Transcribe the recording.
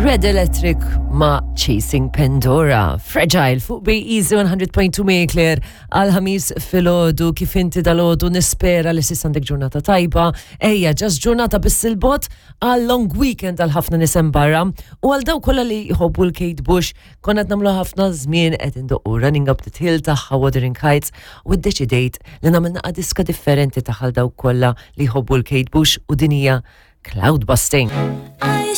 Red Electric ma' Chasing Pandora. Fragile fuq Easy 100.2 Mekler għal-ħamis fil-ħodu kif inti dal-ħodu nispera li sissandek ġurnata tajba. Ejja, ġas ġurnata bis-silbot għal-long weekend għal-ħafna nisem barra u għal-daw kolla li jħobbu l-Kate Bush konat namlu ħafna żmien qed indoqqu Running Up the Hill taħħa Wuthering Heights u ddeċidejt li nagħmel diska differenti taħħal daw kolla li jħobbu l-Kate Bush u dinija Cloud Busting. I